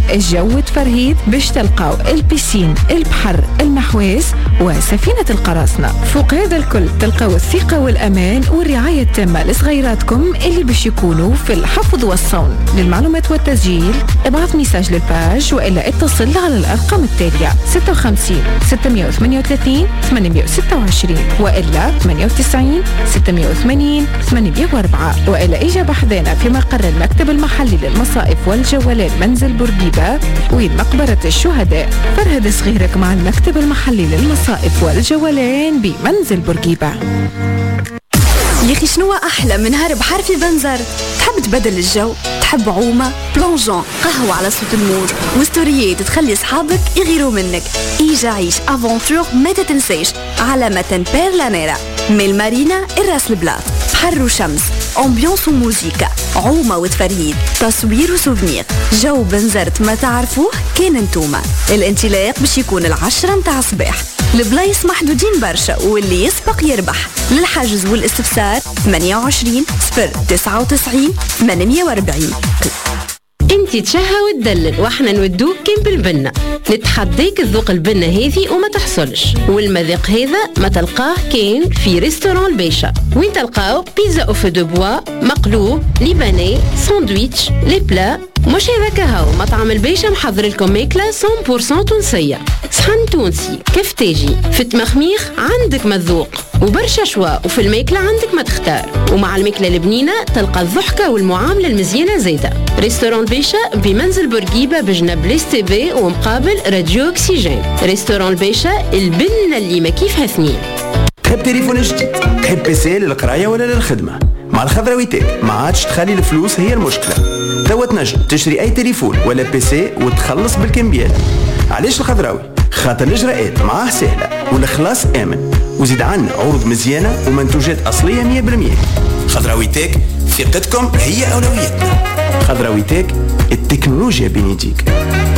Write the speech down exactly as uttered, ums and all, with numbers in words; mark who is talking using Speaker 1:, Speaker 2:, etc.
Speaker 1: الجو تفرهيد باش تلقاو البيسين، البحر، المحواس وسفينة القراصنة. فوق هذا الكل تلقاو الثقة والأمان والرعاية التامة لصغيراتكم اللي باش يكونوا في الحفظ والصون. للمعلومات والتسجيل ابعث ميساج للباج وإلا اتصل على الأرقام التالية ستة وخمسين ستمائة وثمانية وثلاثين ثمانمائة وستة وعشرين وإلا ثمانية وتسعين ستمائة وثمانين ثمانمائة وأربعة وإلا إجابة حذانا في مقر المكتب المحلي للمصائف والجولات منزل بورقيبة وين مقبرة الشهداء. فرهد صغيرك مع المكتب المحلي للمصائف والجولان بمنزل بورقيبة.
Speaker 2: يا أخي شنو أحلى من هرب بحر في بنزرت؟ تحب تبدل الجو؟ تحب عومة، بلونجون، قهوة على صوت الموج وستوريات تخلي أصحابك يغيروا منك. إيجا عيش أفونتور ما تتنسيش على متن بيرلانيرا من المارينا الراس البلاط. بحر وشمس، أمبيونس وموسيقى، عومة وتفرهيد، تصوير وسوفنير. جو بنزرت ما تعرفوه كان انتوما. الانطلاق باش يكون العشرة متاع الصباح. البلايص محدودين برشا واللي يسبق يربح. للحجز والاستفسار ثمانية وعشرين صفر تسعة وتسعين ثمانمائة وأربعين.
Speaker 3: انتي تشهى وتدلل واحنا نودوك كيم بالبنة. نتحديك تذوق البنة هذه وما تحصلش، والمذاق هذا ما تلقاه كاين في ريستوران البيشة، وين تلقاو بيتزا او فو دو بوا، مقلوب، ليباني، ساندويتش، لي بلا. مش هذاك هاو مطعم البيشة محضر لكم ماكلة مية بالمية تونسية، صحن تونسي كفتاجي في التمخميخ عندك مذوق وبرشا شوا، وفي الماكلة عندك ما تختار. ومع الماكلة البنينة تلقى الضحكة والمعاملة المزيانة زيادة. ريستوران بيشة بمنزل بورقيبة بجنب ليس تي في ومقابل راديو أكسيجين. ريستوران بيشة البنة اللي ما كيفها اثنين.
Speaker 4: تحب تليفون جديد؟ تحب بيسي للقراية ولا للخدمة؟ مع الخضراوي تاك ما عادش تخلي الفلوس هي المشكلة. توا تنجم تشتري أي تليفون ولا بيسي وتخلص بالكمبيالة. علاش الخضراوي؟ خاطر الإجراءات معاه سهلة والإخلاص آمن، وزيد عنا عروض مزيانة ومنتوجات أصلية مية بالمية. خضراوي تاك ثقتكم هي أولويتنا. خضراوي تاك التكنولوجيا بين يديك.